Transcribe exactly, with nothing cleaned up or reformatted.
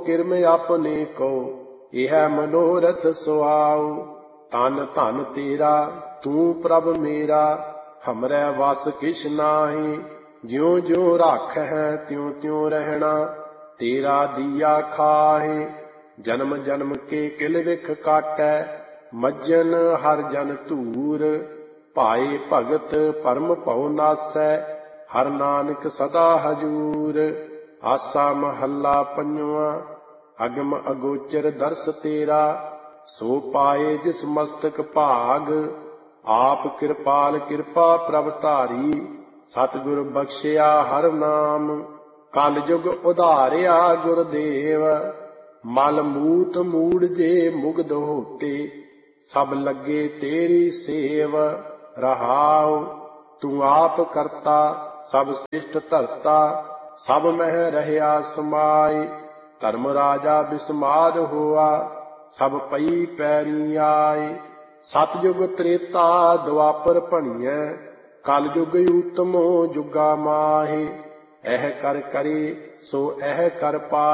किरम अपने को यह मनोरथ सुआओ। तन धन तेरा तू प्रभ मेरा हमरे वस किछ नाही। ज्यों ज्यों राख है त्यों त्यों रहना तेरा दिया खाहे। जन्म जन्म के किल विख काटै मज्जन हर जन धूर। भाए भगत परम भव नासै हर नानक सदा हजूर। आसा महला पंजवा। अगम अगोचर दर्श तेरा सो पाए जिस मस्तक भाग। आप कृपाल कृपा प्रभ धारी सतगुर बख्शिया हर नाम। कल जुग उधारिया गुरदेव मल मूत मूड़ जे मुग्ध होते। सब लगे तेरी सेव रहाओ। तू आप करता सब सृष्ट धरता सब मह रहया समाए। धर्म राजा बिस्माद होआ सब पई पैरी आए। सतयुग त्रेता द्वापर भणियै कल जुग उत्तमो जुगा माहे। एह कर करे सो एह कर पाए।